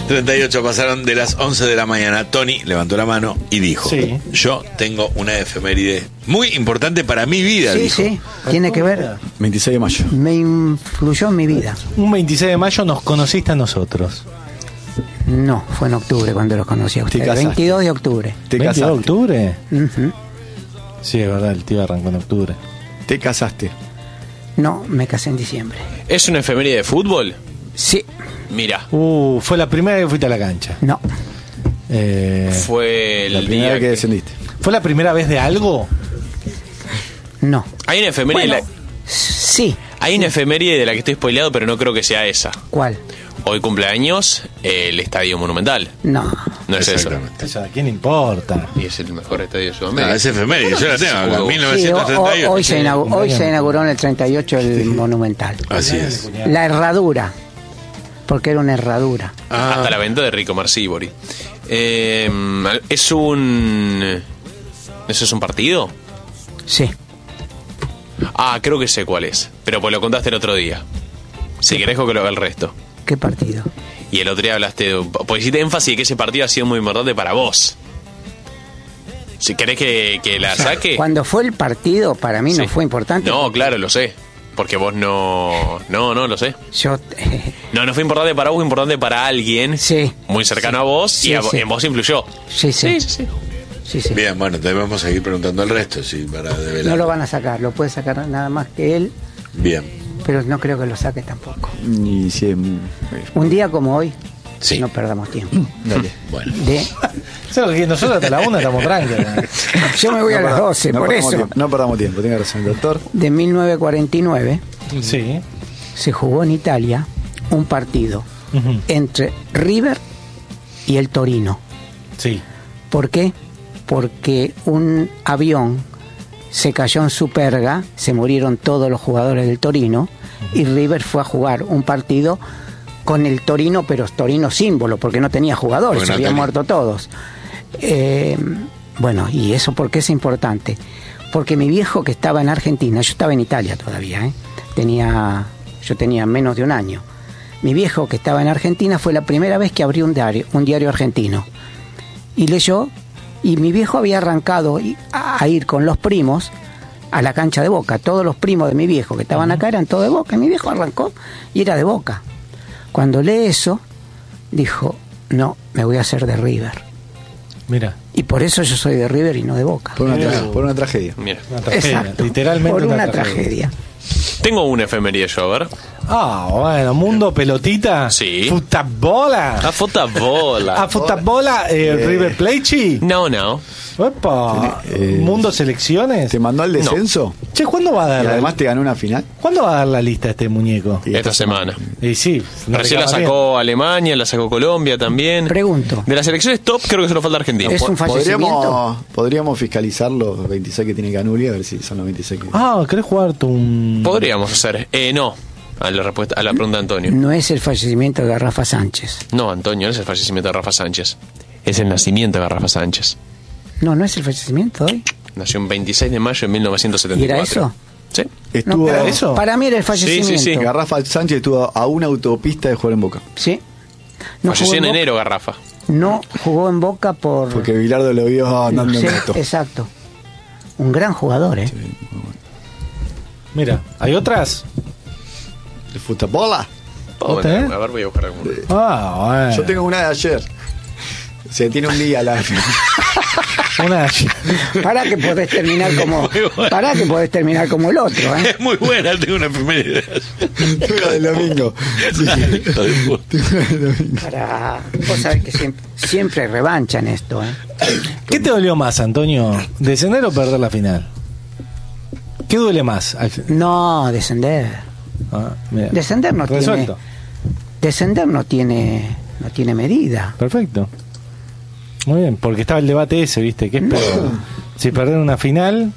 38 pasaron de las 11 de la mañana. Tony levantó la mano y dijo: Sí. Yo tengo una efeméride muy importante para mi vida. Sí, dijo. sí, tiene que ver. 26 de mayo. Me influyó en mi vida. Un 26 de mayo nos conociste a nosotros. No, fue en octubre cuando los conocí a ustedes. casaste. 22 de octubre. Te 22 de casaste. octubre. Ujú. Sí, es verdad, el tío arrancó en octubre. Te casaste. No, me casé en diciembre. ¿Es una efeméride de fútbol? Sí, Mira, Fue la primera vez que fuiste a la cancha. no, fue el La primera día vez que descendiste. ¿Fue la primera vez de algo? no. Hay una efeméride Bueno, sí. hay una efeméride de la que estoy spoileado, pero no creo que sea esa. ¿Cuál? Hoy cumpleaños el Estadio Monumental. No. No es eso. Exactamente. Eso, ¿a quién importa? Y es el mejor estadio de No, Sudamérica. es efeméride, yo la tengo acá, Sí, Sí, 1938. hoy se inauguró en el 38 el Monumental. Así es. La herradura, porque era una herradura. Hasta la venta de Rico Marcibori. ¿Eso es un partido? Sí. Ah, creo que sé cuál es. Pero pues lo contaste el otro día. Si querés, que lo haga el resto. ¿Qué partido? Y el otro día hablaste pues hiciste énfasis de que ese partido ha sido muy importante para vos. Si querés que la saque. Cuando fue el partido, para mí Sí. no fue importante. No, claro, lo sé. Porque vos no lo sé. Yo. No fue importante para vos, fue importante para alguien Sí. muy cercano a vos Sí, y sí. en vos influyó. Sí, sí. Sí. Sí, sí. Bien, bueno, debemos seguir preguntando el resto, sí, para develar. No lo van a sacar, lo puede sacar nada más que él, Bien, pero no creo que lo saque tampoco. Y si es... Un día como hoy, sí. no perdamos tiempo. Dale. Bueno. Solo que nosotros hasta la 1 estamos tranquilos. Yo me voy a las 12, no por perdamos eso. tiempo, no perdamos tiempo, tenga razón, doctor. De 1949 Sí. se jugó en Italia un partido Ujú. entre River y el Torino. Sí. ¿Por qué? Porque un avión se cayó en Superga, se murieron todos los jugadores del Torino y River fue a jugar un partido con el Torino, pero Torino símbolo, porque no tenía jugadores, Porque se no habían tenía. muerto todos. Bueno, ¿y eso por qué es importante? Porque mi viejo que estaba en Argentina, yo estaba en Italia todavía, yo tenía menos de un año. Mi viejo que estaba en Argentina fue la primera vez que abrió un diario argentino. Y leyó, y mi viejo había arrancado a ir con los primos a la cancha de Boca. Todos los primos de mi viejo que estaban acá eran todos de Boca. Y mi viejo arrancó y era de Boca. Cuando lee eso, dijo, no, me voy a hacer de River. Mira. Y por eso yo soy de River y no de Boca. Por una tragedia. Mira. Una tragedia. Exacto. Literalmente por una tragedia. Tengo una efeméride yo, a ver. Ah, bueno, mundo pelotita. Sí. Futabola. A fútbol. A futabola, River Plate. No. Opa. Tiene, Mundo selecciones. ¿Te mandó al descenso? Che, ¿cuándo va a Y dar además te ganó una final. ¿Cuándo va a dar la lista este muñeco? Y Esta semana. Y sí, no Recién la reclama sacó Alemania, la sacó Colombia también. Pregunto, De las selecciones top, creo que solo falta Argentina. ¿es un fallecimiento? Podríamos fiscalizar los 26 que tiene Canuli, a ver si son los 26 que... bien. Ah, ¿querés jugarte un...? Podríamos hacer. No. A la pregunta de Antonio. No es el fallecimiento de Rafa Sánchez. No, Antonio, no es el fallecimiento de Rafa Sánchez. Es el nacimiento de Rafa Sánchez. No es el fallecimiento hoy. Nació un 26 de mayo de 1974. ¿Y era eso? Sí. No, Estuvo... pero eso? para mí era el fallecimiento. Sí. Garrafa Sánchez estuvo a una autopista de jugar en Boca. ¿Sí? No Falleció jugó en en Boca- enero, Garrafa. No jugó en Boca por... Porque Bilardo lo vio andando Sí, en moto. exacto. Un gran jugador, ¿eh? Mira, ¿hay otras? ¿De futabola? ¿Vos tenés? A ver, voy a buscar alguna. Ah, bueno. Yo tengo una de ayer. Se tiene un día la... Una... Para que podés terminar como... Muy bueno. Para que podés terminar como el otro, ¿eh? Es muy buena, tengo una efeméride. Tengo del domingo. Sí. Hijo de puta. Tengo la del domingo. Para... Vos sabés que siempre hay revancha en esto, ¿eh? ¿Qué te dolió más, Antonio? ¿Descender o perder la final? ¿Qué duele más? No, descender. Ah, mira. Descender no Resuelto. Descender no tiene medida. Perfecto. Muy bien, porque estaba el debate ese, ¿viste? ¿Qué es peor? Si perder una final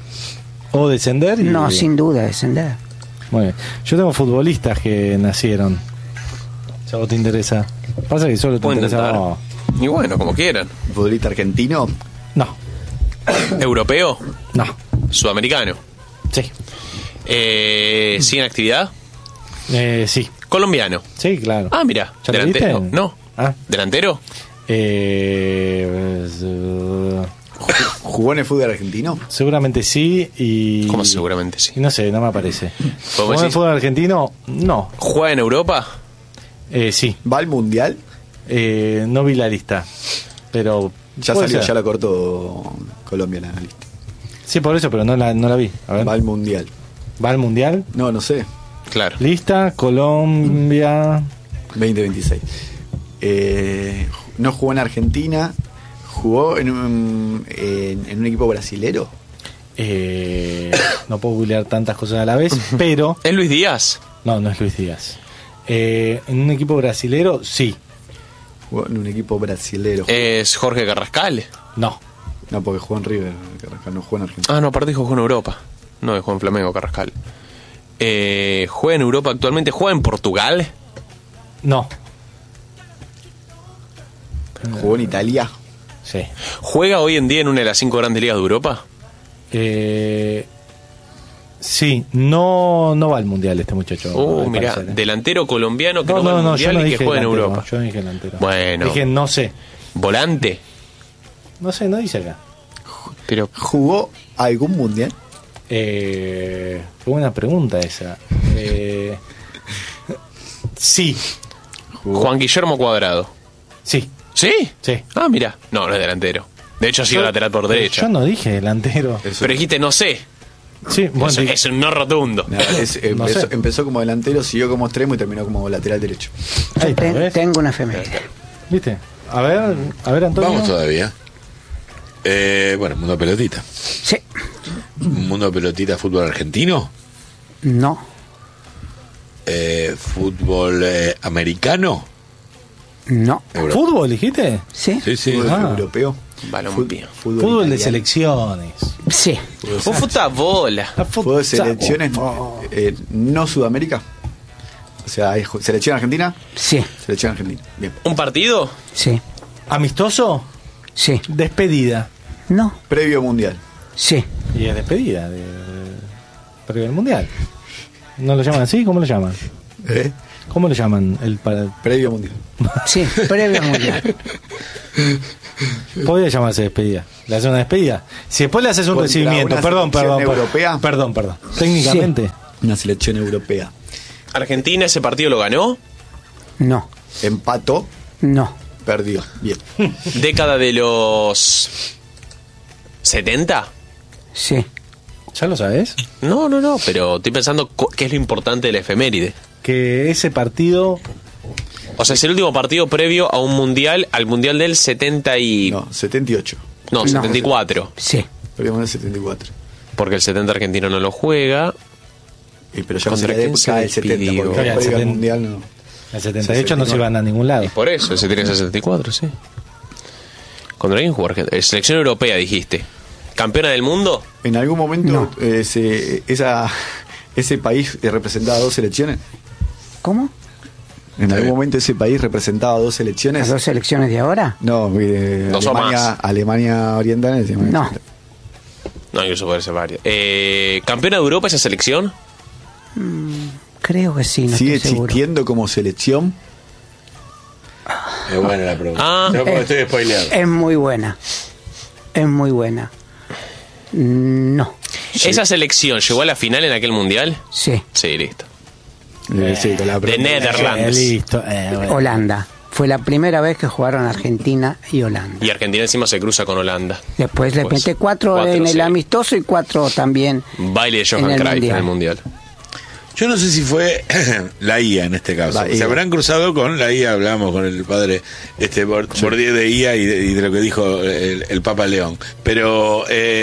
o descender. No, sin duda, descender. Muy bien. Yo tengo futbolistas que nacieron. Si a vos te interesa. Pasa que solo te Puedo interesa. intentar. No. Y bueno, como quieran. ¿Futbolista argentino? No. ¿Europeo? No. ¿Sudamericano? Sí. ¿Sigue en actividad? Sí. ¿Colombiano? Sí, claro. Ah, mira. ¿Ya lo delantero. viste? No. ¿Ah? ¿Delantero? ¿Jugó en el fútbol argentino? Seguramente sí y... ¿Cómo seguramente sí? y no sé, no me aparece. ¿Vos ¿Jugó en el decís? fútbol argentino? No. ¿Juega en Europa? Sí. ¿Va al mundial? No vi la lista. Pero... Ya puede salió, ser. ya la cortó Colombia la lista. Sí, por eso, pero no la vi. A ver. Va al mundial. ¿Va al mundial? No sé. Claro. Lista, Colombia... 2026. No jugó en Argentina. ¿Jugó en un equipo brasilero? No puedo googlear tantas cosas a la vez, pero... ¿Es Luis Díaz? No, no es Luis Díaz. En un equipo brasilero, sí. Jugó en un equipo brasilero. ¿Es Jorge Carrascal? No. No, porque jugó en River. Carrascal no jugó en Argentina. Ah, no, aparte dijo jugó en Europa. No, jugó en Flamengo Carrascal. ¿Juega en Europa actualmente? ¿Juega en Portugal? No. Jugó en Italia. Sí. ¿Juega hoy en día en una de las 5 grandes ligas de Europa? Sí, no va al mundial este muchacho. al Mirá, parecer, ¿eh? delantero colombiano que No, no, va al yo mundial no y que dije juega en delantero, Europa. yo no dije delantero. Bueno. Dije no sé. ¿Volante? No sé, no dice acá. Pero ¿Jugó algún mundial? Qué buena pregunta esa. Sí, Juan Guillermo Cuadrado. sí, ¿Sí? sí. Ah, mira. No, no es delantero. De hecho ha sido lateral por derecha. Yo no dije delantero. Pero dijiste no sé. Sí, bueno, Eso es un no rotundo. No, No sé. empezó como delantero, siguió como extremo y terminó como lateral derecho. ahí está, ¿ves? Tengo una efeméride. ¿Viste? A ver, Antonio. Vamos todavía. Bueno, mundo pelotita. Sí. Mundo pelotita, fútbol argentino. No. Fútbol americano. No. ¿Fútbol dijiste? Sí. Sí, sí. Fútbol Ah. europeo. Balompié. Fútbol Fútbol de italiano. selecciones. Sí. Un fútbol. Fútbol de selecciones no Sudamérica. O sea, hay selección argentina. Sí. Selección argentina. Bien. ¿Un partido? Sí. ¿Amistoso? Sí. Despedida. No. Previo mundial. Sí. Y es despedida previo al mundial. ¿No lo llaman así? ¿Cómo lo llaman? ¿Cómo lo llaman? Previo mundial. Sí. Previo mundial. Podría llamarse despedida. ¿Le haces una despedida? Si después le haces un Contra recibimiento, una perdón. selección europea. Perdón. Técnicamente. Una selección europea. ¿Argentina ese partido lo ganó? No. Empató, No. perdió. Bien. ¿Década de los 70? Sí. ¿Ya lo sabes? No, pero estoy pensando qué es lo importante de la efeméride. Que ese partido... O sea, es el último partido previo a un mundial, al mundial del 70 y... No, 78. No, 74. Sí. Previo mundial 74. Porque el 70 argentino no lo juega. Pero ya no ¿Contra se la quién se época del 70, despidió? porque Claro, el previo al 70. mundial no. El 78 no se van a ningún lado. Y por eso, ese tiene que ser 74, sí. ¿Contra quién jugó Argentina? Selección europea, dijiste. ¿Campeona del mundo? En algún momento No. ese país representaba 2 selecciones. ¿Cómo? En algún momento ese país representaba 2 selecciones. ¿Las 2 selecciones de ahora? No, Dos o más. Alemania Oriental. Alemania No. Occidental. No, incluso puede ser varios. ¿Campeona de Europa esa selección? Creo que sí, no ¿Sigue estoy seguro. existiendo como selección? Es buena la pregunta. Ah. No, porque estoy spoileado. Es muy buena. Es muy buena. No. ¿Esa selección llegó a la final en aquel mundial? Sí. Sí, listo. Sí, con la De Netherlands. Listo. Bueno. Holanda. Fue la primera vez que jugaron Argentina y Holanda. Y Argentina encima se cruza con Holanda. Después le Pues, metí 4 en el sí. amistoso y 4 también. Baile de En Johan el Cruyff en Mundial. el mundial. Yo no sé si fue la IA en este caso. La IA. Se habrán cruzado con la IA, hablamos con el padre Bourdieu de IA y de lo que dijo el Papa León. Pero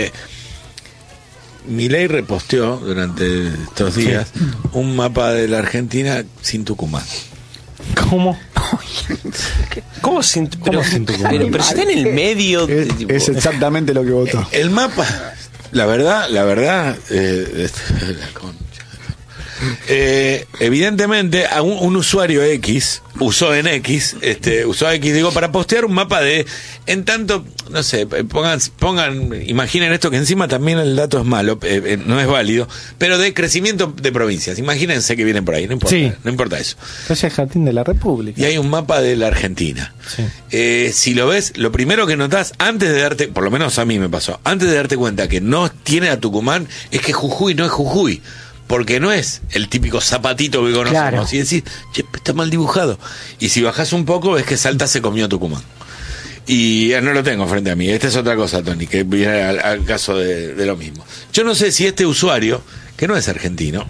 Milei reposteó durante estos días un mapa de la Argentina sin Tucumán. ¿Cómo? ¿Cómo sin Tucumán? Pero si está en el medio. Es exactamente lo que votó. El mapa, la verdad, la concha. evidentemente a un usuario X usó X, digo, para postear un mapa de, en tanto, no sé, imaginen esto, que encima también el dato es malo, no es válido, pero de crecimiento de provincias. Imagínense que vienen por ahí, no importa, Sí. no importa eso. Entonces el Jardín de la República. Y hay un mapa de la Argentina. Sí. Si lo ves, lo primero que notás, antes de darte, por lo menos a mí me pasó, antes de darte cuenta que no tiene a Tucumán, es que Jujuy no es Jujuy. Porque no es el típico zapatito que conocemos. Claro. Y decís, che, está mal dibujado. Y si bajás un poco, ves que Salta se comió Tucumán. Y no lo tengo frente a mí. Esta es otra cosa, Tony, que viene al caso de lo mismo. Yo no sé si este usuario, que no es argentino,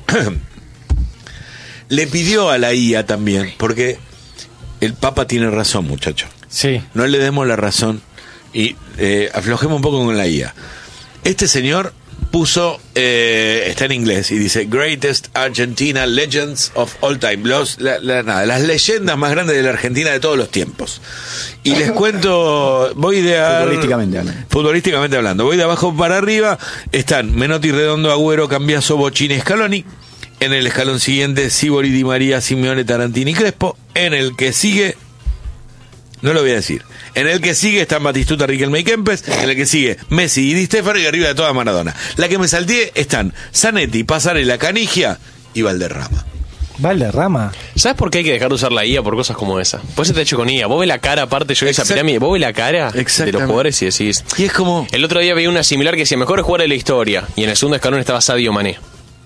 le pidió a la IA también, porque el Papa tiene razón, muchacho. Sí. No le demos la razón y aflojemos un poco con la IA. Este señor puso, está en inglés y dice Greatest Argentina Legends of All Time, las leyendas más grandes de la Argentina de todos los tiempos. Y les cuento, futbolísticamente hablando, voy de abajo para arriba, están Menotti, Redondo, Agüero, Cambiaso, Bocini, Scaloni. En el escalón siguiente, Sívori, Di María, Simeone, Tarantini, Crespo. En el que sigue, no lo voy a decir. En el que sigue están Batistuta, Riquelme y Kempes. En el que sigue Messi y Di Stéfano, y arriba de toda Maradona. La que me salteé están Zanetti, Pasarela, Canigia y Valderrama. Valderrama. ¿Sabes por qué hay que dejar de usar la IA por cosas como esa? Pues se te ha hecho con IA. Vos ves la cara, aparte yo vi esa pirámide, vos ves la cara de los jugadores y decís... Y es como... El otro día veía una similar que decía mejores jugadores de la historia. Y en el segundo escalón estaba Sadio Mané.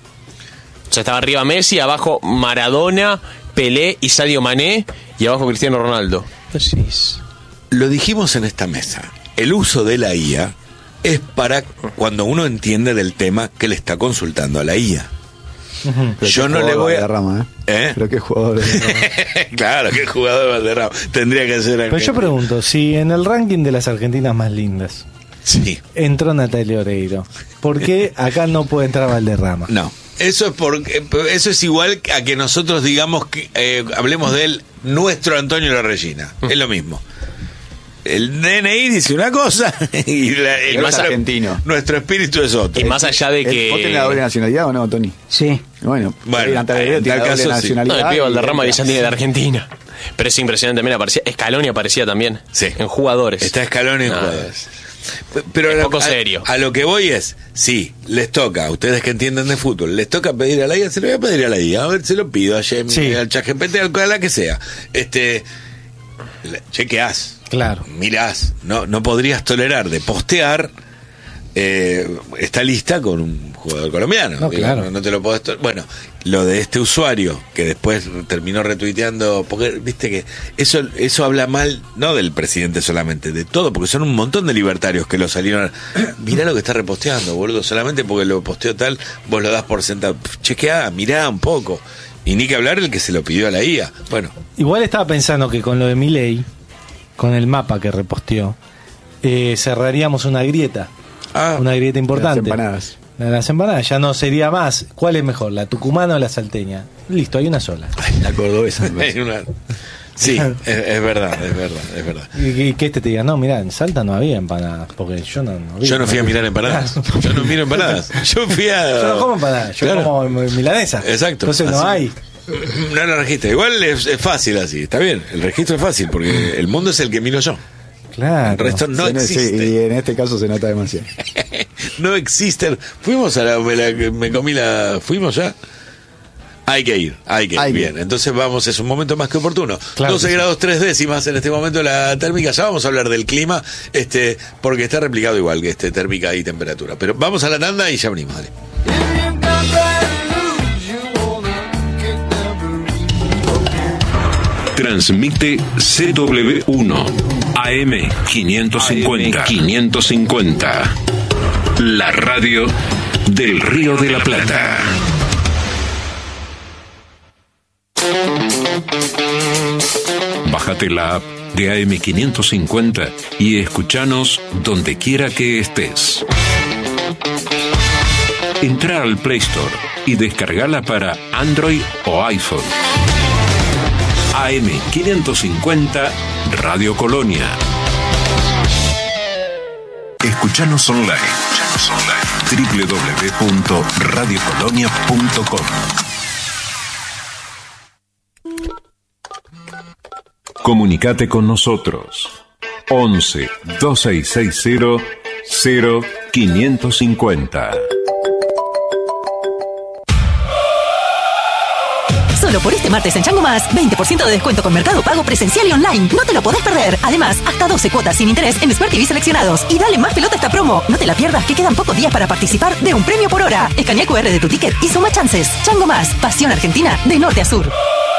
O sea, estaba arriba Messi, abajo Maradona, Pelé y Sadio Mané, y abajo Cristiano Ronaldo. Entonces... Lo dijimos en esta mesa. El uso de la IA es para cuando uno entiende del tema que le está consultando a la IA. Yo no le voy a... Valderrama, Pero qué jugador de Valderrama. Claro, qué jugador de Valderrama. Tendría que ser... Pero yo pregunto, si en el ranking de las argentinas más lindas Sí. entró Natalia Oreiro, ¿por qué acá no puede entrar Valderrama? No. Eso es igual a que nosotros digamos que hablemos de él, nuestro Antonio La Regina. Es lo mismo. El DNI dice una cosa y más argentino. Nuestro espíritu es otro. Y más allá de que... ¿Vos tenés la doble nacionalidad o no, Tony? Sí. Bueno, en tal caso sí. No, el pibe Valderrama ya tiene de Argentina. Pero es impresionante, también aparecía. Scaloni aparecía también. Sí. En jugadores. Está Scaloni en jugadores. Pero es poco serio. A lo que voy es, sí, les toca, a ustedes que entienden de fútbol, les toca pedir a la IA, se lo voy a pedir a la IA, a ver, se lo pido a Gemini, Sí. al ChatGPT, a la que sea. Chequeás. Claro. Mirás, no podrías tolerar de postear esta lista con un jugador colombiano. No, claro. No te lo podés bueno, lo de este usuario que después terminó retuiteando, porque viste que eso habla mal, no del presidente solamente, de todo, porque son un montón de libertarios que lo salieron. Mirá lo que está reposteando, boludo, solamente porque lo posteó tal, vos lo das por sentado. Chequeá, mirá un poco. Y ni que hablar el que se lo pidió a la IA. Bueno. Igual estaba pensando que con lo de Milei, con el mapa que reposteó, cerraríamos una grieta. Una grieta importante. Las empanadas. Las empanadas. Ya no sería más. ¿Cuál es mejor, la tucumana o la salteña? Listo, hay una sola. La cordobesa. Sí, es verdad. Y que te diga, no, mirá, en Salta no había empanadas, porque yo no vi. Yo no fui a mirar empanadas. Yo no miro empanadas. Yo no como empanadas, yo Claro. como milanesa. Exacto. Entonces no Así. hay. No lo registra. Igual es fácil así. Está bien. El registro es fácil porque el mundo es el que miro yo. Claro. El resto no existe. Sí, y en este caso se nota demasiado. No existen. Fuimos a me comí la. ¿Fuimos ya? Hay que ir. Bien. Entonces vamos, es un momento más que oportuno. Claro 12 que grados 3 décimas en este momento la térmica. Ya vamos a hablar del clima, porque está replicado igual que térmica y temperatura. Pero vamos a la tanda y ya venimos, dale. Transmite CW1 AM 550. La radio del Río de la Plata. Bájate la app de AM 550 y escuchanos donde quiera que estés. Entra al Play Store y descargala para Android o iPhone. AM 550 Radio Colonia. Escuchanos online. www.radiocolonia.com. Comunicate con nosotros. 11 2660 0550. Solo por este martes en Chango Más, 20% de descuento con Mercado Pago presencial y online. No te lo podés perder. Además, hasta 12 cuotas sin interés en Smart TV seleccionados. Y dale más pelota a esta promo. No te la pierdas, que quedan pocos días para participar de un premio por hora. Escanea el QR de tu ticket y suma chances. Chango Más, pasión argentina de norte a sur.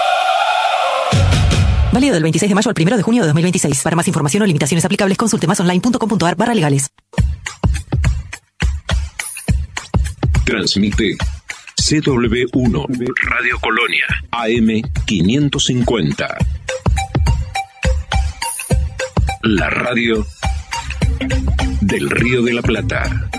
Válido del 26 de mayo al 1 de junio de 2026. Para más información o limitaciones aplicables, consulte masonline.com.ar/legales. Transmite CW1 Radio Colonia AM 550. La radio del Río de la Plata.